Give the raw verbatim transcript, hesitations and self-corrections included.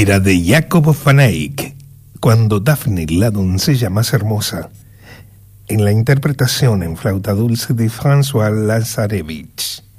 era de Jacob van Eyck, Cuando Daphne, la doncella más hermosa, en la interpretación en flauta dulce de François Lazarevich.